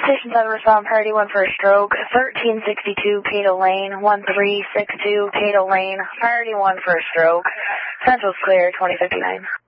Station 7, respond, priority 1 for a stroke, 1362 Cato Lane, 1362 Cato Lane, priority 1 for a stroke. Central's clear, 2059.